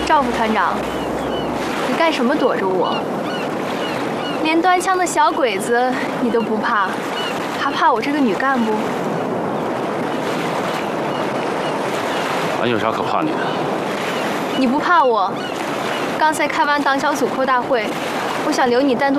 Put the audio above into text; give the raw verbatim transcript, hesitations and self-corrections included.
赵副团长，你干什么躲着我？连端枪的小鬼子你都不怕，还怕我这个女干部？ 俺有啥可怕你的？ 你不怕我？刚才开完党小组扩大会，我想留你单独。